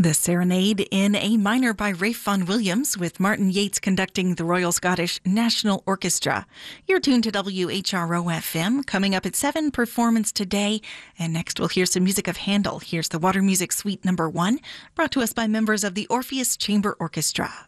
The Serenade in A Minor by Ralph Vaughan Williams, with Martin Yates conducting the Royal Scottish National Orchestra. You're tuned to WHRO-FM. Coming up at 7, Performance Today. And next we'll hear some music of Handel. Here's the Water Music Suite No. 1, brought to us by members of the Orpheus Chamber Orchestra.